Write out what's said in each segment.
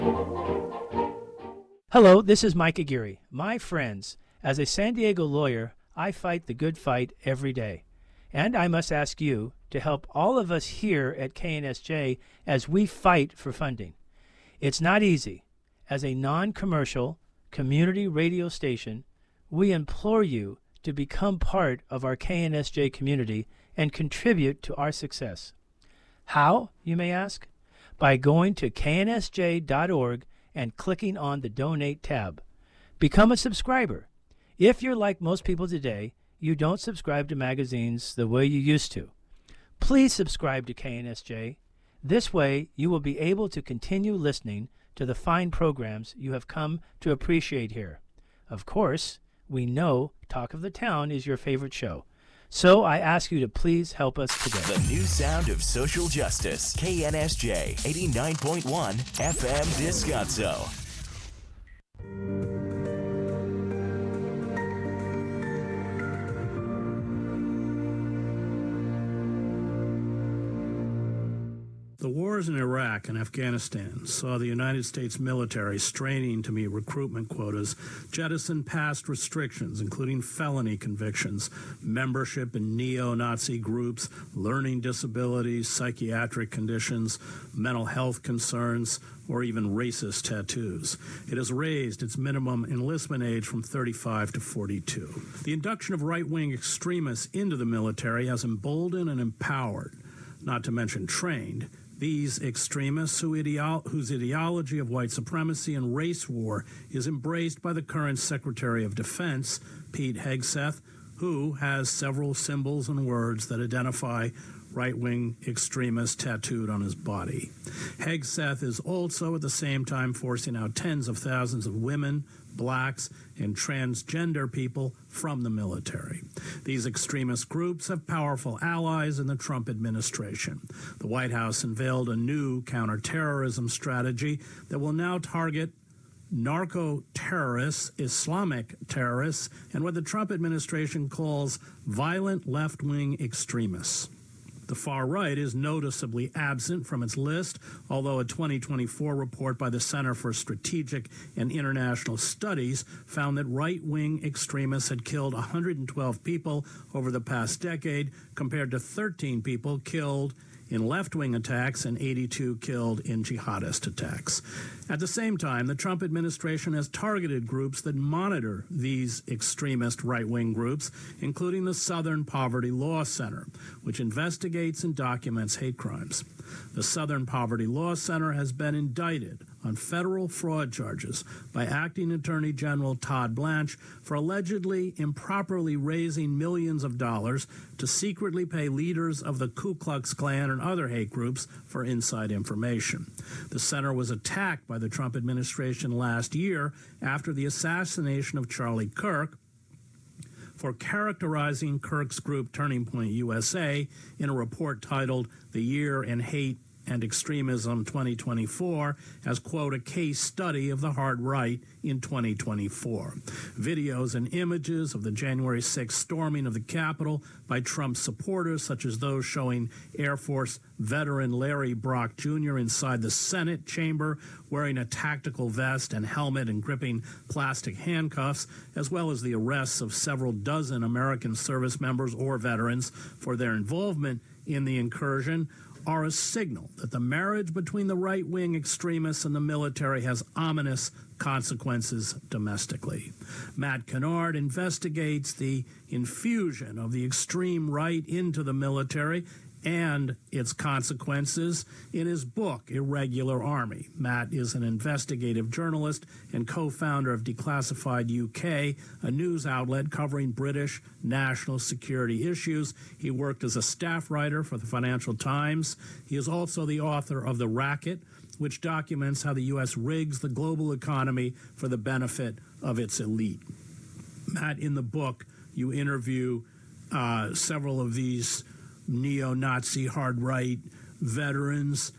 Hello, this is Mike Aguirre. My friends, as a San Diego lawyer, I fight the good fight every day. And I must ask you to help all of us here at KNSJ as we fight for funding. It's not easy. As a non-commercial community radio station, we implore you to become part of our KNSJ community and contribute to our success. How, you may ask? By going to knsj.org and clicking on the Donate tab. Become a subscriber. If you're like most people today, you don't subscribe to magazines the way you used to. Please subscribe to KNSJ. This way, you will be able to continue listening to the fine programs you have come to appreciate here. Of course, we know Talk of the Town is your favorite show. So I ask you to please help us today. The new sound of social justice. KNSJ 89.1 FM Descanso. The wars in Iraq and Afghanistan saw the United States military straining to meet recruitment quotas, jettison past restrictions, including felony convictions, membership in neo-Nazi groups, learning disabilities, psychiatric conditions, mental health concerns, or even racist tattoos. It has raised its minimum enlistment age from 35 to 42. The induction of right-wing extremists into the military has emboldened and empowered, not to mention trained, these extremists whose ideology of white supremacy and race war is embraced by the current Secretary of Defense, Pete Hegseth, who has several symbols and words that identify right-wing extremists tattooed on his body. Hegseth is also at the same time forcing out tens of thousands of women, blacks, and transgender people from the military. These extremist groups have powerful allies in the Trump administration. The White House unveiled a new counterterrorism strategy that will now target narco-terrorists, Islamic terrorists, and what the Trump administration calls violent left-wing extremists. The far right is noticeably absent from its list, although a 2024 report by the Center for Strategic and International Studies found that right-wing extremists had killed 112 people over the past decade, compared to 13 people killed in left-wing attacks and 82 killed in jihadist attacks. At the same time, the Trump administration has targeted groups that monitor these extremist right-wing groups, including the Southern Poverty Law Center, which investigates and documents hate crimes. The Southern Poverty Law Center has been indicted on federal fraud charges by Acting Attorney General Todd Blanche for allegedly improperly raising millions of dollars to secretly pay leaders of the Ku Klux Klan and other hate groups for inside information. The center was attacked by the Trump administration last year after the assassination of Charlie Kirk for characterizing Kirk's group Turning Point USA in a report titled The Year in Hate and Extremism 2024 as, quote, a case study of the hard right in 2024. Videos and images of the January 6th storming of the Capitol by Trump supporters, such as those showing Air Force veteran Larry Brock Jr. inside the Senate chamber wearing a tactical vest and helmet and gripping plastic handcuffs, as well as the arrests of several dozen American service members or veterans for their involvement in the incursion, are a signal that the marriage between the right-wing extremists and the military has ominous consequences domestically. Matt Kennard investigates the infusion of the extreme right into the military and its consequences in his book, Irregular Army. Matt is an investigative journalist and co-founder of Declassified UK, a news outlet covering British national security issues. He worked as a staff writer for the Financial Times. He is also the author of The Racket, which documents how the U.S. rigs the global economy for the benefit of its elite. Matt, in the book, you interview several of these neo-Nazi hard-right veterans.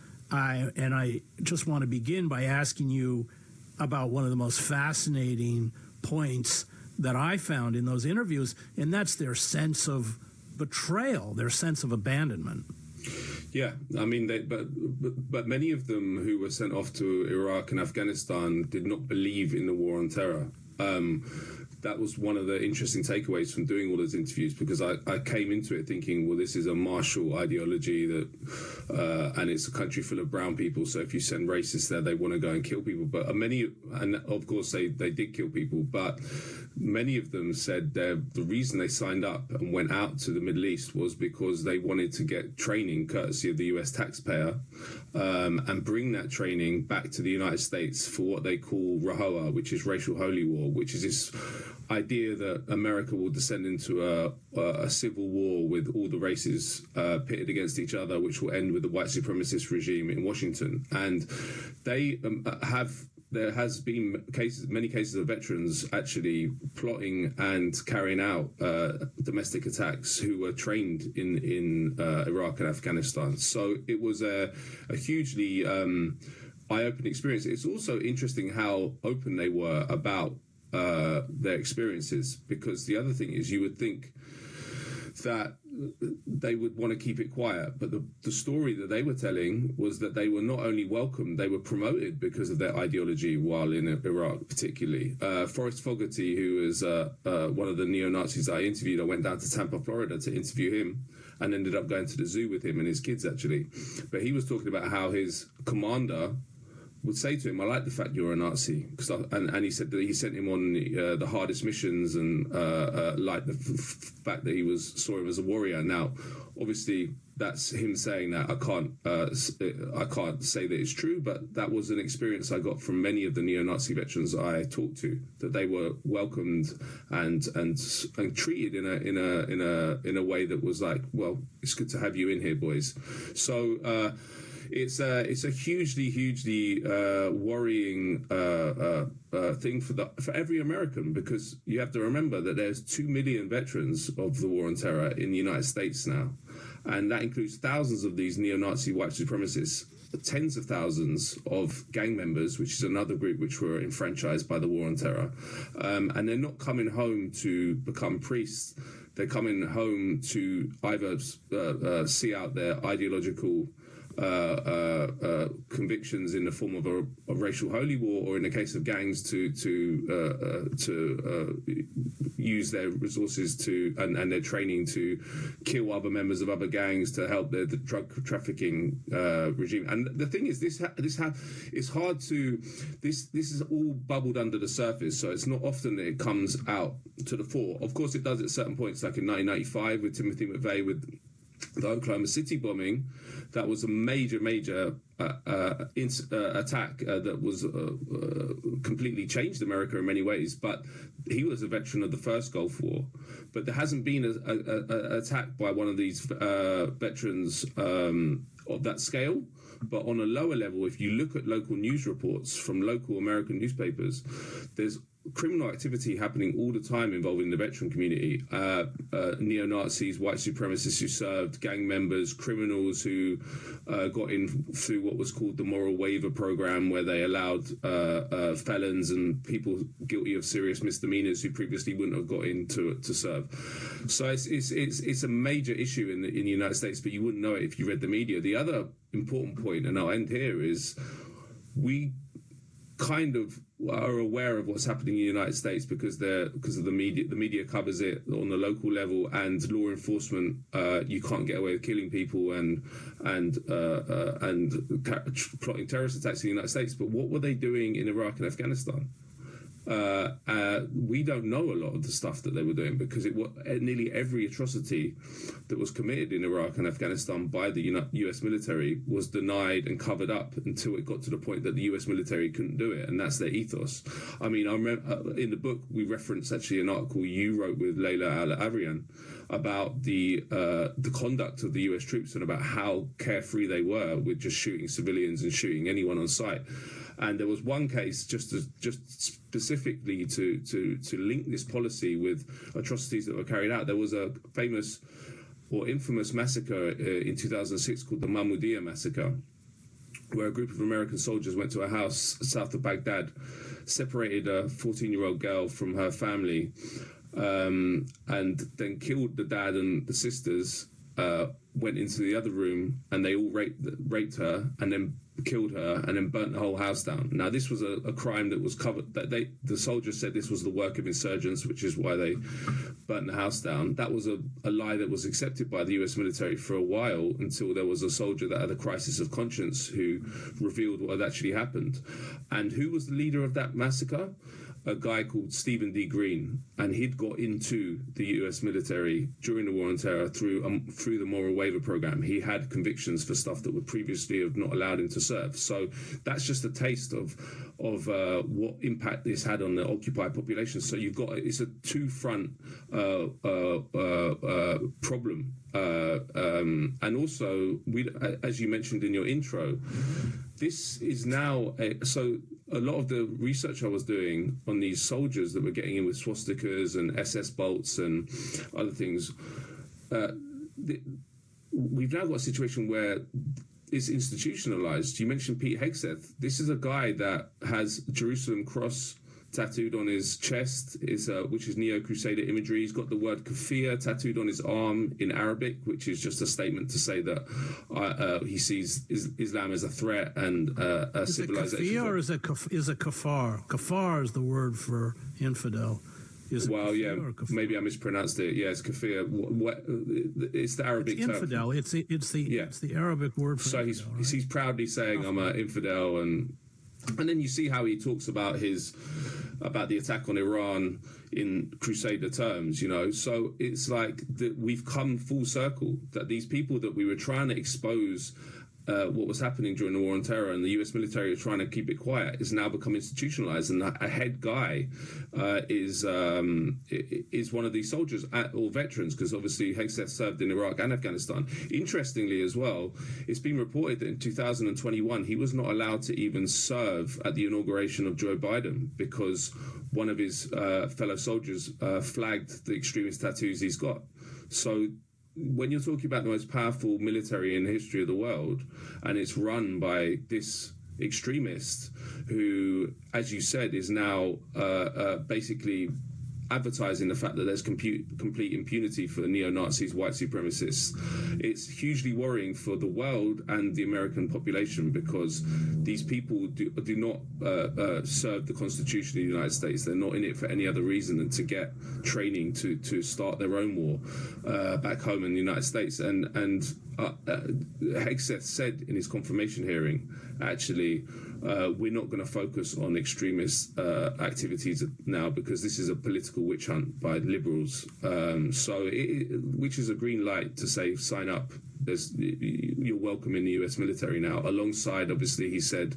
I just want to begin by asking you about one of the most fascinating points that I found in those interviews, and that's their sense of betrayal, their sense of abandonment. Yeah, I mean, but many of them who were sent off to Iraq and Afghanistan did not believe in the war on terror. That was one of the interesting takeaways from doing all those interviews, because I came into it thinking, well, this is a martial ideology that, and it's a country full of brown people. So if you send racists there, they want to go and kill people. But and of course they did kill people, but many of them said the reason they signed up and went out to the Middle East was because they wanted to get training courtesy of the US taxpayer, and bring that training back to the United States for what they call RAHOA, which is racial holy war, which is this idea that America will descend into a civil war with all the races pitted against each other, which will end with the white supremacist regime in Washington. And they there has been many cases of veterans actually plotting and carrying out domestic attacks who were trained in Iraq and Afghanistan. So it was a hugely eye-opening experience. It's also interesting how open they were about their experiences, because the other thing is, you would think that they would want to keep it quiet, but the story that they were telling was that they were not only welcomed, they were promoted because of their ideology while in Iraq, particularly. Forrest Fogarty, who is one of the neo-Nazis I interviewed, I went down to Tampa, Florida to interview him, and ended up going to the zoo with him and his kids, actually. But he was talking about how his commander would say to him, "I like the fact you're a Nazi," and he said that he sent him on the hardest missions, and liked the fact that he saw him as a warrior. Now, obviously, that's him saying that. I can't say that it's true, but that was an experience I got from many of the neo-Nazi veterans I talked to, that they were welcomed and treated in a way that was like, well, it's good to have you in here, boys. So. It's a hugely worrying thing for every American, because you have to remember that there's 2 million veterans of the war on terror in the United States now, and that includes thousands of these neo-Nazi white supremacists, tens of thousands of gang members, which is another group which were enfranchised by the war on terror, and they're not coming home to become priests. They're coming home to either see out their ideological convictions in the form of a racial holy war, or in the case of gangs, to use their resources and their training to kill other members of other gangs to help the drug trafficking regime. And the thing is, this is all bubbled under the surface, so it's not often that it comes out to the fore. Of course, it does at certain points, like in 1995 with Timothy McVeigh with the Oklahoma City bombing. That was a major attack that was completely changed America in many ways. But he was a veteran of the first Gulf War. But there hasn't been an attack by one of these veterans of that scale. But on a lower level, if you look at local news reports from local American newspapers, there's criminal activity happening all the time involving the veteran community. Neo-Nazis, white supremacists who served, gang members, criminals who got in through what was called the Moral Waiver Program, where they allowed felons and people guilty of serious misdemeanors who previously wouldn't have got in to serve. So it's a major issue in the United States, but you wouldn't know it if you read the media. The other important point, and I'll end here, is we kind of are aware of what's happening in the United States because of the media. The media covers it on the local level, and law enforcement. You can't get away with killing people and plotting terrorist attacks in the United States. But what were they doing in Iraq and Afghanistan? We don't know a lot of the stuff that they were doing, because nearly every atrocity that was committed in Iraq and Afghanistan by the US military was denied and covered up until it got to the point that the US military couldn't do it, and that's their ethos. I mean, I remember in the book we reference actually an article you wrote with Layla Al-Avrian about the conduct of the US troops and about how carefree they were with just shooting civilians and shooting anyone on sight. And there was one case just specifically to link this policy with atrocities that were carried out. There was a famous or infamous massacre in 2006 called the Mahmudiyah massacre, where a group of American soldiers went to a house south of Baghdad, separated a 14-year-old girl from her family, and then killed the dad and the sisters, went into the other room and they all raped her and then killed her and then burnt the whole house down. Now, this was a crime that was covered, that the soldiers said this was the work of insurgents, which is why they burnt the house down. That was a lie that was accepted by the US military for a while, until there was a soldier that had a crisis of conscience who revealed what had actually happened. And who was the leader of that massacre? A guy called Stephen D. Green, and he'd got into the US military during the War on Terror through the Moral Waiver Program. He had convictions for stuff that would previously have not allowed him to serve. So that's just a taste of what impact this had on the occupied population. So you've got, it's a two-front problem. And also, as you mentioned in your intro, this is now so a lot of the research I was doing on these soldiers that were getting in with swastikas and SS bolts and other things, we've now got a situation where it's institutionalized. You mentioned Pete Hegseth. This is a guy that has Jerusalem cross tattooed on his chest, which is Neo-Crusader imagery. He's got the word kafir tattooed on his arm in Arabic, which is just a statement to say that he sees Islam as a threat and a civilization. Is it kafir or is it kafar? Kafar is the word for infidel. Well, yeah, maybe I mispronounced it. Yeah, it's kafir. It's the Arabic term. Infidel. It's the Arabic word for infidel. So he's proudly saying, "I'm an infidel," and then you see how he talks about the attack on Iran in Crusader terms, you know. So it's like we've come full circle, that these people that we were trying to expose what was happening during the War on Terror, and the US military was trying to keep it quiet, is now become institutionalized, and a head guy is one of these soldiers or veterans, because obviously Hegseth served in Iraq and Afghanistan. Interestingly as well, it's been reported that in 2021 he was not allowed to even serve at the inauguration of Joe Biden because one of his fellow soldiers flagged the extremist tattoos he's got. So when you're talking about the most powerful military in the history of the world, and it's run by this extremist who, as you said, is now basically advertising the fact that there's complete impunity for neo-Nazis, white supremacists, it's hugely worrying for the world and the American population, because these people do not serve the Constitution of the United States. They're not in it for any other reason than to get training to start their own war back home in the United States. And Hegseth said in his confirmation hearing, actually, we're not going to focus on extremist activities now, because this is a political witch hunt by liberals. Which is a green light to say, sign up. You're welcome in the US military now. Alongside, obviously, he said,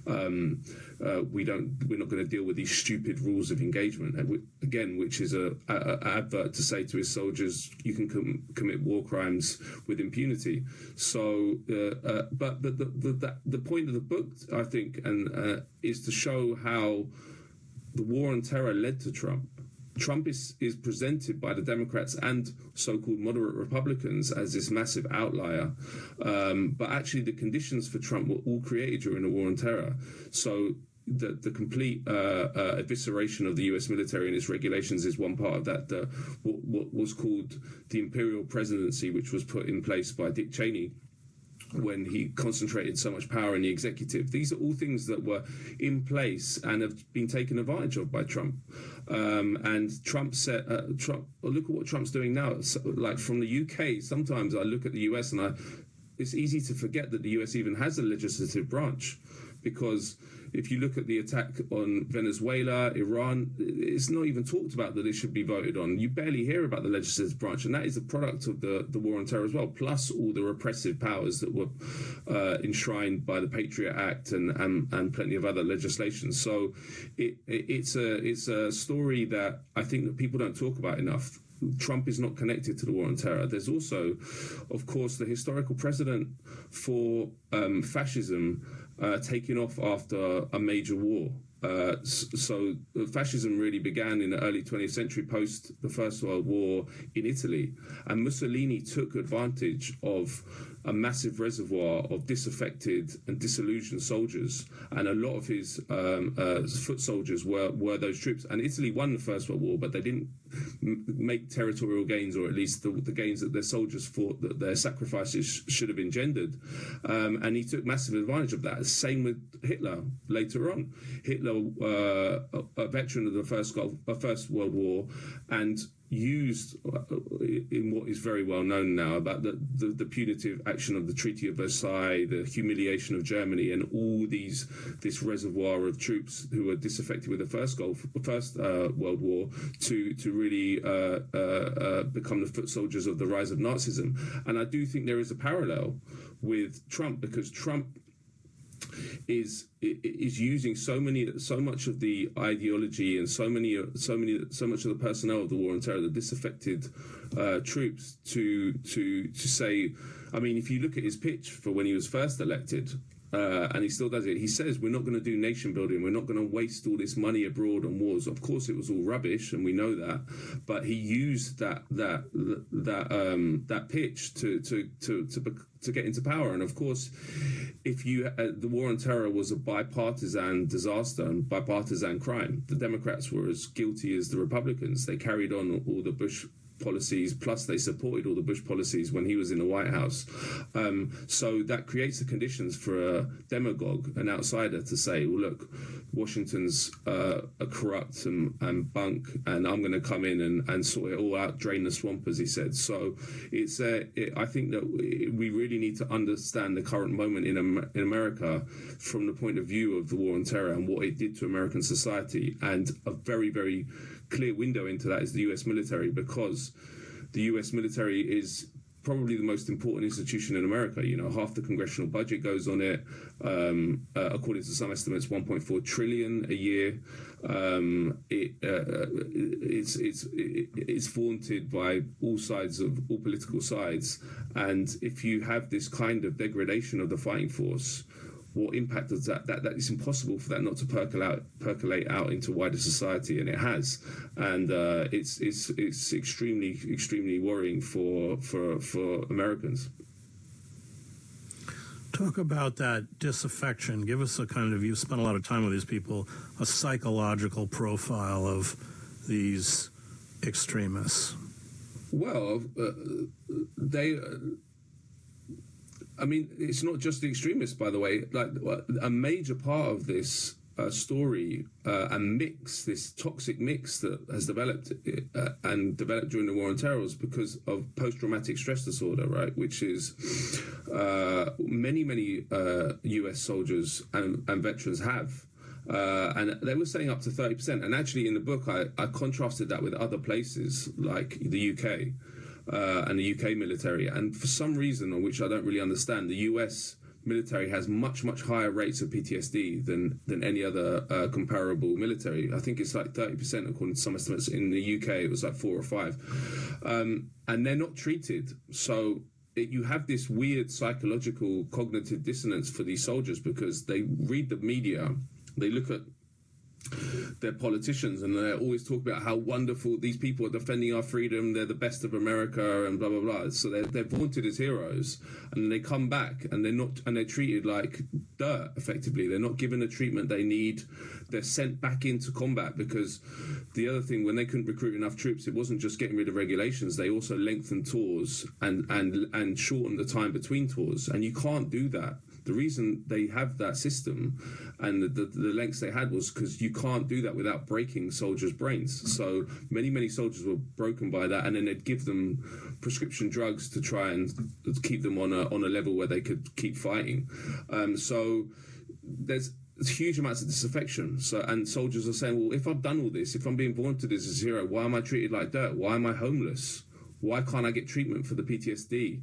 we're not going to deal with these stupid rules of engagement. And again, which is a advert to say to his soldiers, you can commit war crimes with impunity. So, but the point of the book, I think, and is to show how the war on terror led to Trump. Trump is presented by the Democrats and so-called moderate Republicans as this massive outlier. But actually the conditions for Trump were all created during the War on Terror. So the complete evisceration of the US military and its regulations is one part of that. What was called the imperial presidency, which was put in place by Dick Cheney, when he concentrated so much power in the executive. These are all things that were in place and have been taken advantage of by Trump. And Trump said, look at what Trump's doing now. So, like from the UK, sometimes I look at the US and it's easy to forget that the US even has a legislative branch, because if you look at the attack on Venezuela, Iran, it's not even talked about that it should be voted on. You barely hear about the legislative branch, and that is a product of the War on Terror as well, plus all the repressive powers that were enshrined by the Patriot Act and plenty of other legislation. So it's a story that I think that people don't talk about enough. Trump is not connected to the War on Terror. There's also, of course, the historical precedent for fascism taking off after a major war. So fascism really began in the early 20th century, post the First World War in Italy, and Mussolini took advantage of a massive reservoir of disaffected and disillusioned soldiers, and a lot of his foot soldiers were those troops. And Italy won the First World War, but they didn't make territorial gains, or at least the gains that their soldiers fought, that their sacrifices should have engendered. And he took massive advantage of that. Same with Hitler later on. Hitler, a veteran of the First World War, and used in what is very well known now about the punitive action of the Treaty of Versailles, the humiliation of Germany, and all this reservoir of troops who were disaffected with the First World War to really become the foot soldiers of the rise of Nazism. And I do think there is a parallel with Trump, because Trump is using so much of the ideology and so much of the personnel of the war on terror, the disaffected troops, to say, I mean, if you look at his pitch for when he was first elected, and he still does it, he says, we're not going to do nation building, we're not going to waste all this money abroad on wars. Of course it was all rubbish, and we know that, but he used that pitch to get into power. And of course, if the war on terror was a bipartisan disaster and bipartisan crime, the Democrats were as guilty as the Republicans. They carried on all the Bush policies, plus they supported all the Bush policies when he was in the White House. So that creates the conditions for a demagogue, an outsider, to say, well, look, Washington's a corrupt and bunk, and I'm going to come in and sort it all out, drain the swamp, as he said. So I think that we really need to understand the current moment in America from the point of view of the war on terror and what it did to American society. And a very, very clear window into that is the US military, because the US military is probably the most important institution in America. You know, half the congressional budget goes on it. According to some estimates, 1.4 trillion a year. It's vaunted by all political sides. And if you have this kind of degradation of the fighting force, what impact does that it's impossible for that not to percolate out into wider society, and it has. And it's extremely worrying for Americans. Talk about that disaffection. Give us a kind of, you've spent a lot of time with these people, a psychological profile of these extremists. Well, I mean, it's not just the extremists, by the way. Like, a major part of this story and mix, this toxic mix that has developed during the war on terror, was because of post-traumatic stress disorder, right? Which is many US soldiers and veterans have. And they were saying up to 30%. And actually, in the book, I contrasted that with other places like the UK. And the UK military, and for some reason, on which I don't really understand, the US military has much higher rates of PTSD than any other comparable military. I think it's like 30%, according to some estimates. In the UK, it was like 4 or 5, and they're not treated. So you have this weird psychological cognitive dissonance for these soldiers, because they read the media, they look at their politicians, and they always talk about how wonderful these people are defending our freedom, they're the best of America, and blah blah blah. So they're vaunted as heroes, and they come back and they're treated like dirt. Effectively, they're not given the treatment they need. They're sent back into combat, because the other thing, when they couldn't recruit enough troops, it wasn't just getting rid of regulations. They also lengthened tours and shortened the time between tours, and you can't do that. The reason they have that system and the lengths they had was because you can't do that without breaking soldiers' brains. So many soldiers were broken by that, and then they'd give them prescription drugs to try and keep them on a level where they could keep fighting. So there's huge amounts of disaffection. So, and soldiers are saying, well, if I've done all this, if I'm being vaunted as a hero, why am I treated like dirt? Why am I homeless? Why can't I get treatment for the PTSD?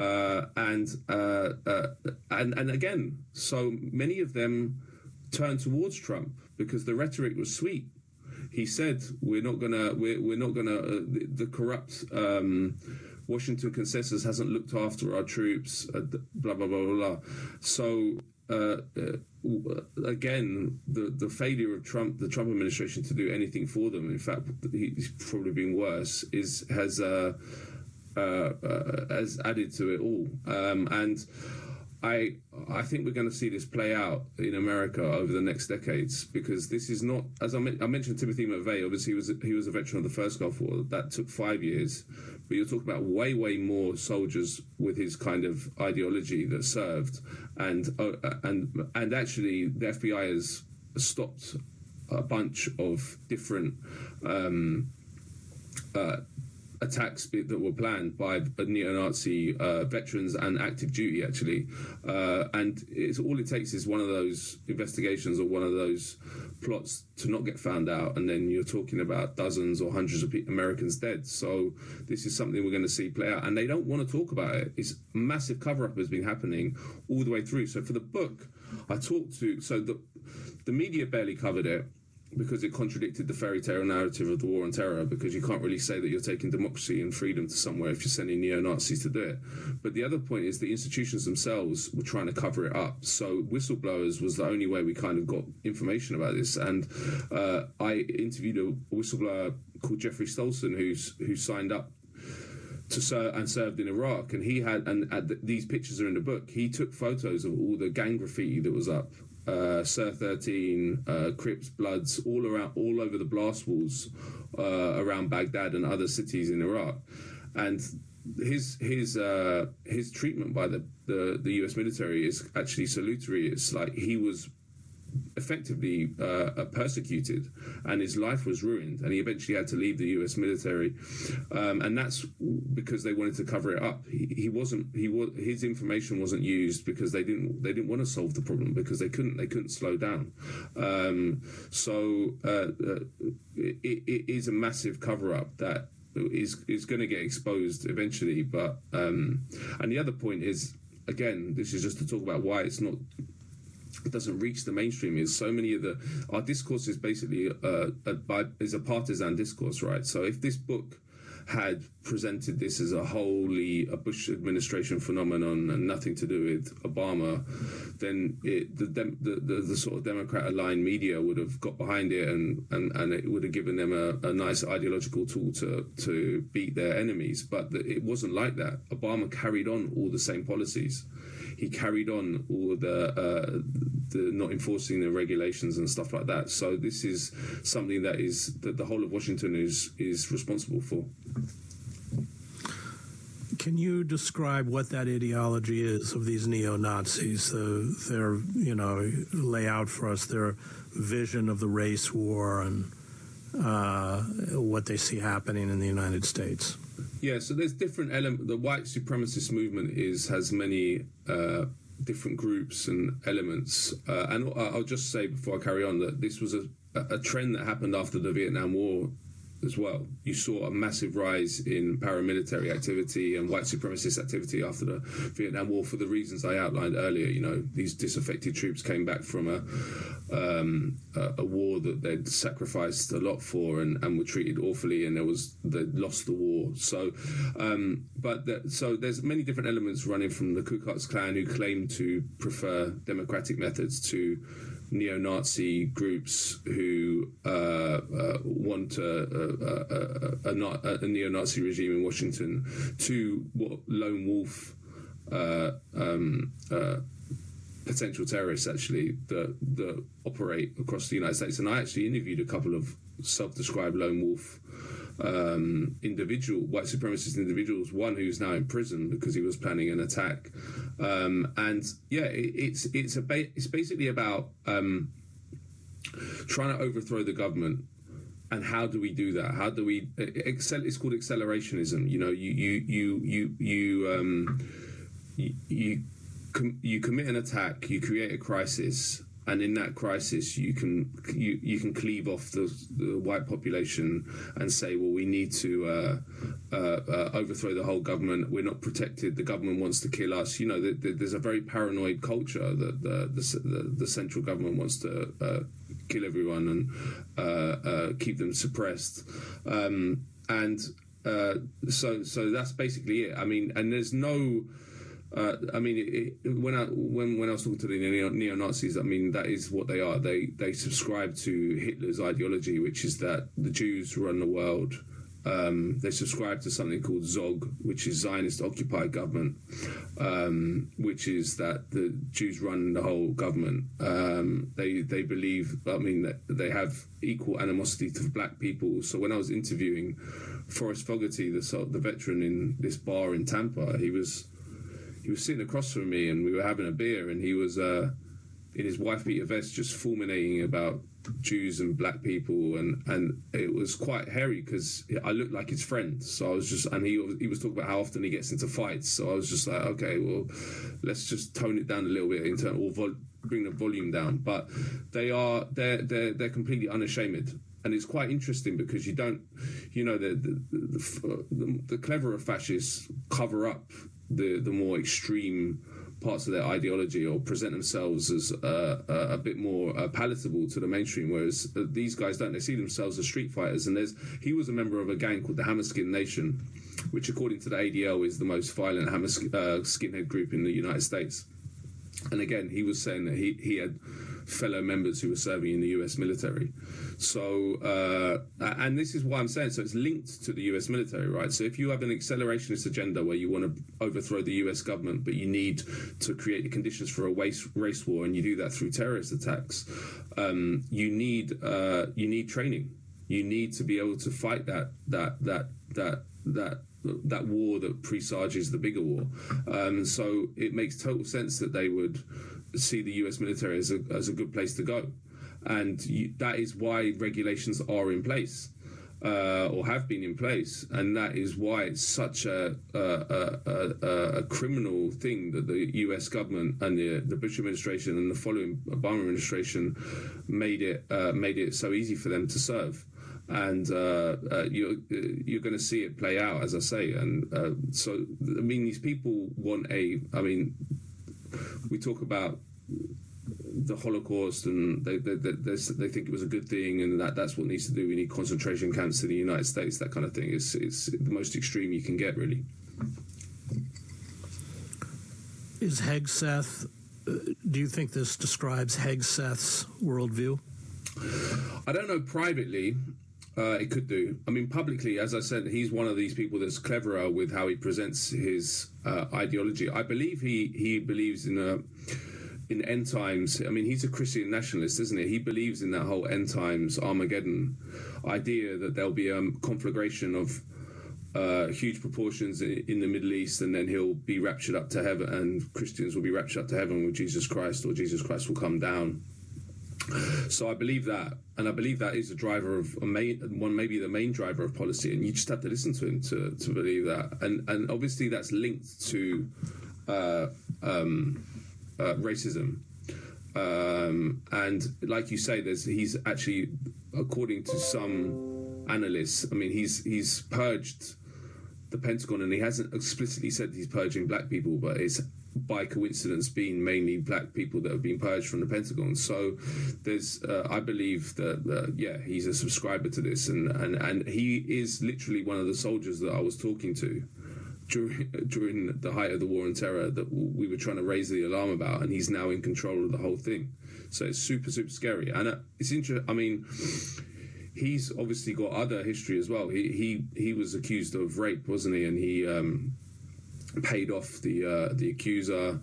And again, so many of them turned towards Trump because the rhetoric was sweet. He said, we're not gonna, the corrupt Washington consensus hasn't looked after our troops, blah, blah, blah, blah, blah. So, again, the failure of the Trump administration to do anything for them, in fact, he's probably been worse, has has added to it all. And I think we're going to see this play out in America over the next decades, because this is not, as I mentioned, Timothy McVeigh. Obviously, he was a veteran of the first Gulf War. That took 5 years, but you're talking about way more soldiers with his kind of ideology that served, and actually the FBI has stopped a bunch of different attacks that were planned by neo-Nazi veterans and active duty, actually. And all it takes is one of those investigations or one of those plots to not get found out, and then you're talking about dozens or hundreds of Americans dead. So this is something we're going to see play out, and they don't want to talk about it. It's a massive cover-up has been happening all the way through. So for the book, the media barely covered it, because it contradicted the fairy tale narrative of the war on terror, because you can't really say that you're taking democracy and freedom to somewhere if you're sending neo-Nazis to do it. But the other point is the institutions themselves were trying to cover it up. So whistleblowers was the only way we kind of got information about this. And I interviewed a whistleblower called Jeffrey Stolson, who signed up to serve and served in Iraq, and he had, these pictures are in the book. He took photos of all the gang graffiti that was up. Sir 13, Crips, Bloods, all over the blast walls around Baghdad and other cities in Iraq, and his treatment by the U.S. military is actually salutary. It's like he was effectively persecuted, and his life was ruined, and he eventually had to leave the U.S. military, and that's because they wanted to cover it up. His information wasn't used because they didn't want to solve the problem, because they couldn't slow down. It is a massive cover up that is going to get exposed eventually. But and the other point is, again, this is just to talk about why it doesn't reach the mainstream, is so many of our discourse is basically is a partisan discourse, right? So if this book had presented this as a Bush administration phenomenon and nothing to do with Obama, then the sort of Democrat-aligned media would have got behind it, and it would have given them a nice ideological tool to beat their enemies. But it wasn't like that. Obama carried on all the same policies. He carried on all the not enforcing the regulations and stuff like that. So this is something that the whole of Washington is responsible for. Can you describe what that ideology is of these neo-Nazis? Their, lay out for us their vision of the race war and what they see happening in the United States. Yeah, so there's different elements. The white supremacist movement has many different groups and elements. And I'll just say before I carry on that this was a trend that happened after the Vietnam War as well. You saw a massive rise in paramilitary activity and white supremacist activity after the Vietnam War for the reasons I outlined earlier. These disaffected troops came back from a war that they'd sacrificed a lot for and were treated awfully, and they lost the war. So, so there's many different elements running from the Ku Klux Klan, who claim to prefer democratic methods, to neo-Nazi groups who want a neo-Nazi regime in Washington, to what lone wolf potential terrorists actually that operate across the United States. And I actually interviewed a couple of self-described lone wolf white supremacist individuals, one who's now in prison because he was planning an attack, and yeah, it's basically about trying to overthrow the government. And how do we do that? How do we? It's called accelerationism. You commit an attack, you create a crisis, and in that crisis, you can cleave off the white population and say, well, we need to overthrow the whole government. We're not protected. The government wants to kill us. There's a very paranoid culture that the central government wants to kill everyone and keep them suppressed. So that's basically it. I mean, and there's no. When I was talking to the neo-Nazis, I mean, that is what they are. They subscribe to Hitler's ideology, which is that the Jews run the world, They subscribe to something called ZOG, which is Zionist Occupied Government, which is that the Jews run the whole government. They believe, that they have equal animosity to black people. So when I was interviewing Forrest Fogarty, the veteran in this bar in Tampa, he was sitting across from me and we were having a beer, and he was in his wife beater vest just fulminating about Jews and black people, and it was quite hairy because I looked like his friend. So I was just, and he was talking about how often he gets into fights. So I was just like, okay, well, let's just tone it down a little bit or bring the volume down. But they're completely unashamed. And it's quite interesting because you don't, the cleverer fascists cover up the more extreme parts of their ideology or present themselves as a bit more palatable to the mainstream, whereas these guys don't. They see themselves as street fighters. And he was a member of a gang called the Hammerskin Nation, which according to the ADL is the most violent skinhead group in the United States. And again, he was saying that he had fellow members who were serving in the US military. So, and this is why I'm saying, so it's linked to the US military, right? So if you have an accelerationist agenda where you want to overthrow the US government, but you need to create the conditions for a race war, and you do that through terrorist attacks, you need training. You need to be able to fight that war that presages the bigger war. So it makes total sense that they would see the US military as a good place to go. And that is why regulations are in place, or have been in place, and that is why it's such a criminal thing that the U.S. government and the Bush administration and the following Obama administration made it so easy for them to serve. And you're going to see it play out, as I say. And so, these people want we talk about the Holocaust, and they think it was a good thing, and that's what needs to do. We need concentration camps in the United States, that kind of thing. It's the most extreme you can get, really. Is Hegseth, do you think this describes Hegseth's worldview? I don't know privately. It could do. Publicly, as I said, he's one of these people that's cleverer with how he presents his ideology. I believe he believes in end times. He's a Christian nationalist, isn't he? He believes in that whole end times Armageddon idea, that there'll be a conflagration of huge proportions in the Middle East, and then he'll be raptured up to heaven, and Christians will be raptured up to heaven with Jesus Christ, or Jesus Christ will come down. So I believe that, and I believe that is a driver of maybe the main driver of policy, and you just have to listen to him to believe that. And obviously that's linked to racism, and like you say, he's actually, according to some analysts, he's purged the Pentagon, and he hasn't explicitly said he's purging black people, but it's by coincidence been mainly black people that have been purged from the Pentagon. So there's I believe that he's a subscriber to this, and he is literally one of the soldiers that I was talking to during the height of the war on terror, that we were trying to raise the alarm about, and he's now in control of the whole thing. So it's super, super scary. And it's interesting. He's obviously got other history as well. He was accused of rape, wasn't he? And he paid off the accuser.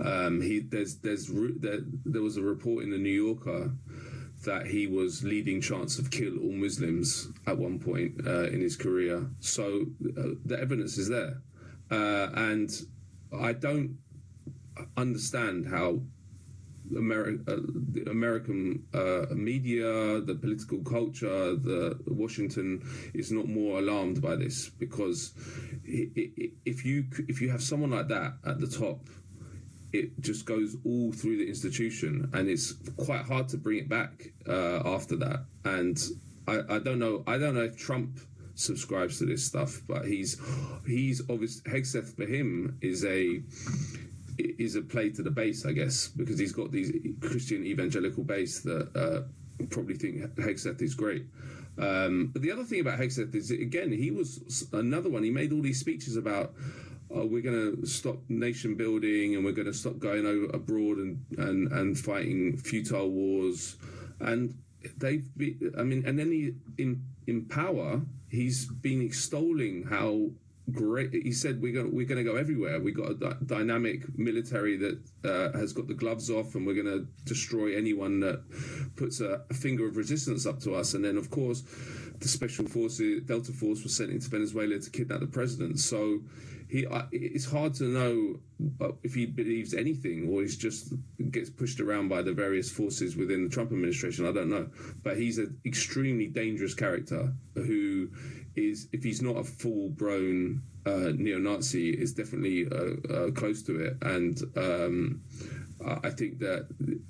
There was a report in the New Yorker that he was leading chants of kill all Muslims at one point in his career. So the evidence is there. And I don't understand how the American media, the political culture, the Washington is not more alarmed by this, because if you have someone like that at the top, it just goes all through the institution, and it's quite hard to bring it back after that. And I don't know if Trump subscribes to this stuff, but he's obviously, Hegseth for him is a play to the base, I guess, because he's got these Christian evangelical base that probably think Hegseth is great. But the other thing about Hegseth is, again, he was another one. He made all these speeches about, we're going to stop nation building, and we're going to stop going abroad and fighting futile wars. And and then in power, he's been extolling how great. He said we're going to go everywhere. We got a dynamic military that has got the gloves off, and we're going to destroy anyone that puts a finger of resistance up to us. And then, of course, the special forces, Delta Force, was sent into Venezuela to kidnap the president. So it's hard to know if he believes anything, or he's just gets pushed around by the various forces within the Trump administration. I don't know, but he's an extremely dangerous character who is, if he's not a full-blown neo-Nazi, is definitely close to it. And I think that,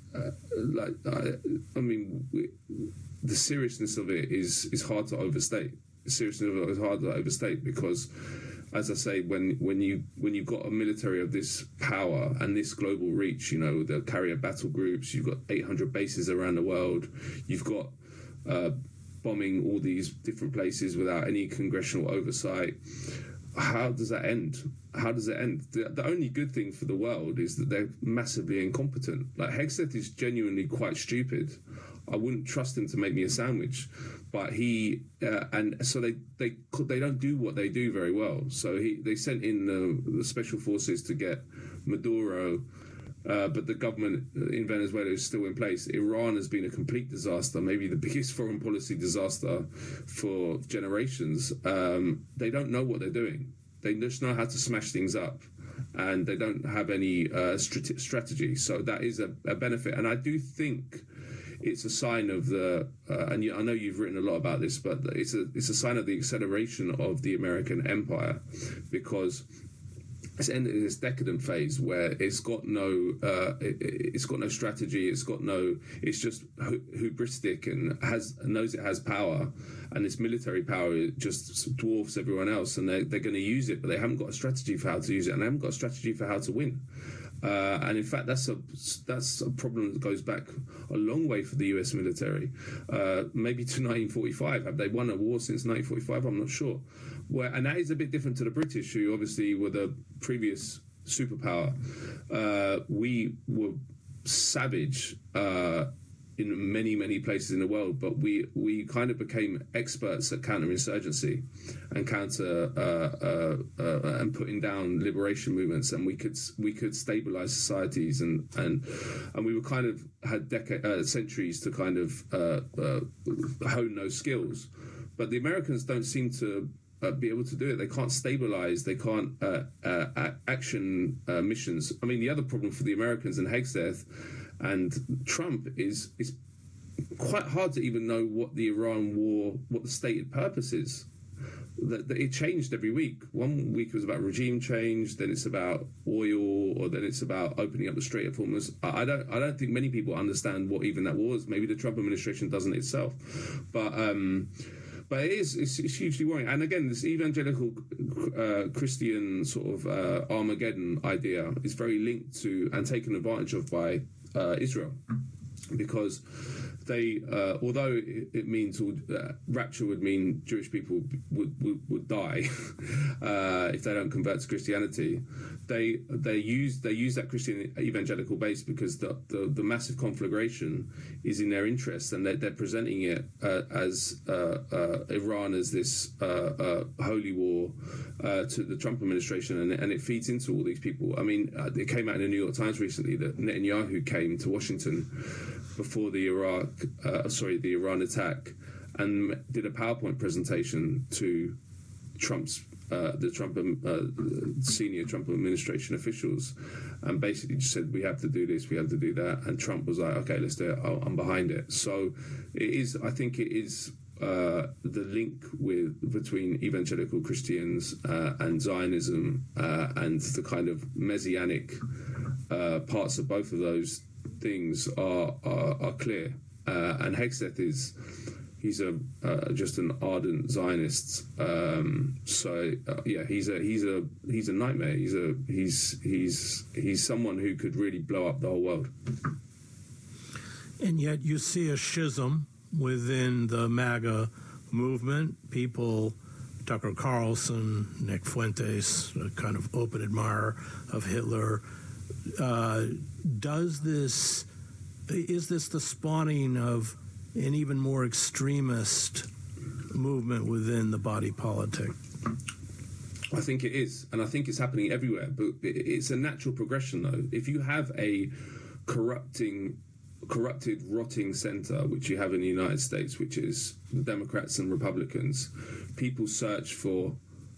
the seriousness of it is hard to overstate. The seriousness of it is hard to overstate because, as I say, when you've got a military of this power and this global reach, they'll carry battle groups. You've got 800 bases around the world. You've got bombing all these different places without any congressional oversight. How does that end? How does it end? The only good thing for the world is that they're massively incompetent. Like, Hegseth is genuinely quite stupid. I wouldn't trust him to make me a sandwich, but and so they don't do what they do very well. So they sent in the special forces to get Maduro, but the government in Venezuela is still in place. Iran has been a complete disaster, maybe the biggest foreign policy disaster for generations. They don't know what they're doing. They just know how to smash things up, and they don't have any strategy. So that is a benefit, and I do think it's a sign of the, and I know you've written a lot about this, but it's a sign of the acceleration of the American empire, because it's ended this decadent phase where it's got no strategy, it's just hubristic and knows it has power, and this military power just dwarfs everyone else, and they're going to use it, but they haven't got a strategy for how to use it, and they haven't got a strategy for how to win. And in fact, that's a problem that goes back a long way for the US military, maybe to 1945. Have they won a war since 1945? I'm not sure. And that is a bit different to the British, who obviously were the previous superpower. We were savage in many, many places in the world, but we kind of became experts at counterinsurgency and and putting down liberation movements, and we could stabilize societies, and we were kind of had centuries to kind of hone those skills. But the Americans don't seem to be able to do it. They can't stabilize. They can't action missions. I mean, the other problem for the Americans and Hegseth and Trump is quite hard to even know what the Iran war, what the stated purpose is. That it changed every week. 1 week it was about regime change, then it's about oil, or then it's about opening up the Strait of Hormuz. I don't think many people understand what even that was. Maybe the Trump administration doesn't itself, but it's hugely worrying. And again, this evangelical Christian sort of Armageddon idea is very linked to and taken advantage of by Israel, because they, although it means rapture would mean Jewish people would die if they don't convert to Christianity, they use that Christian evangelical base because the massive conflagration is in their interest, and they're presenting it as Iran as this holy war to the Trump administration, and it feeds into all these people. I mean, it came out in the New York Times recently that Netanyahu came to Washington before the Iran attack, and did a PowerPoint presentation to senior Trump administration officials, and basically just said, we have to do this, we have to do that, and Trump was like, okay, let's do it, I'm behind it. So I think it is the link between evangelical Christians and Zionism and the kind of messianic parts of both of those things are clear. And Hegseth he's just an ardent Zionist. He's a nightmare. He's someone who could really blow up the whole world. And yet you see a schism within the MAGA movement. People, Tucker Carlson, Nick Fuentes, a kind of open admirer of Hitler. Is this the spawning of an even more extremist movement within the body politic? I think it is, and I think it's happening everywhere. But it's a natural progression, though. If you have a corrupted, rotting centre, which you have in the United States, which is the Democrats and Republicans, people search for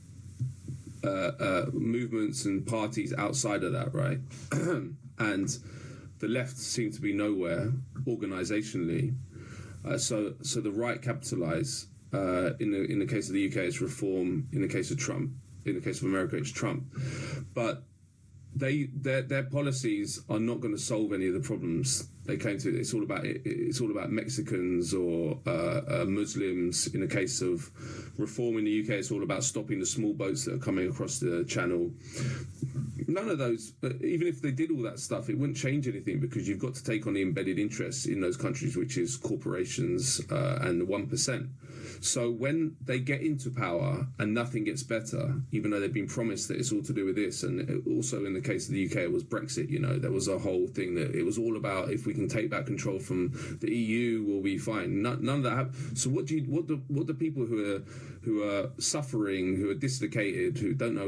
movements and parties outside of that, right? And the left seem to be nowhere organisationally. So the right capitalise. In the case of the UK, it's Reform. In the case of Trump, in the case of America, it's Trump. But their policies are not going to solve any of the problems they came to. It's all about Mexicans or Muslims. In the case of Reform in the UK, it's all about stopping the small boats that are coming across the channel. None of those, even if they did all that stuff, it wouldn't change anything, because you've got to take on the embedded interests in those countries, which is corporations and the 1%. So when they get into power and nothing gets better, even though they've been promised that it's all to do with this, and also in the case of the UK, it was Brexit. There was a whole thing that it was all about, if we can take back control from the EU, we'll be fine. None of that happened. So what the people who are suffering, who are dislocated, who don't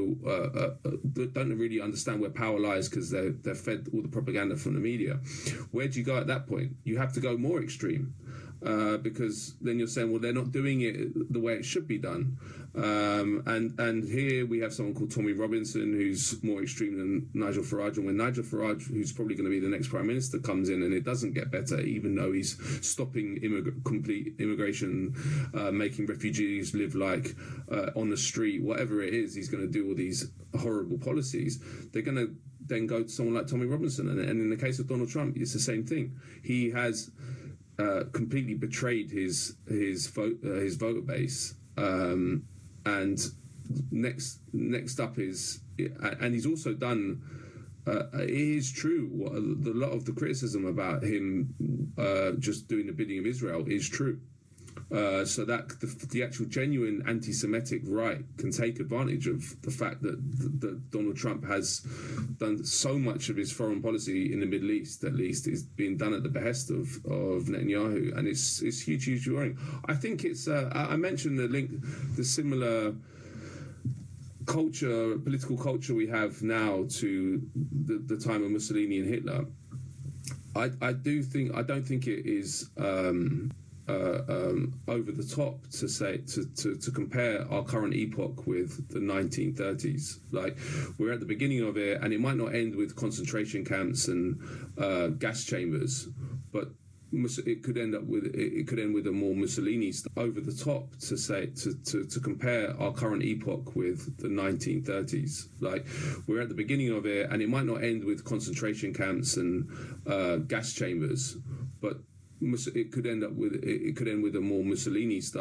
really understand where power lies because they're fed all the propaganda from the media, where do you go at that point? You have to go more extreme. Because then you're saying, well, they're not doing it the way it should be done. And here we have someone called Tommy Robinson, who's more extreme than Nigel Farage. And when Nigel Farage, who's probably going to be the next Prime Minister, comes in and it doesn't get better, even though he's stopping complete immigration, making refugees live like on the street, whatever it is, he's going to do all these horrible policies. They're going to then go to someone like Tommy Robinson. And in the case of Donald Trump, it's the same thing. He has completely betrayed his voter base, and next up is, and he's also done. It is true. A lot of the criticism about him just doing the bidding of Israel is true. So that the actual genuine anti-Semitic right can take advantage of the fact that Donald Trump has done so much of his foreign policy in the Middle East, at least, is being done at the behest of Netanyahu, and it's hugely worrying. I think it's. I mentioned the similar political culture we have now to the time of Mussolini and Hitler. I don't think it is. Over the top to say to compare our current epoch with the 1930s. Like, we're at the beginning of it, and it might not end with concentration camps and gas chambers, but it could end with a more Mussolini style. Over the top to say to compare our current epoch with the 1930s. Like, we're at the beginning of it, and it might not end with concentration camps and gas chambers, but it could end with a more Mussolini style.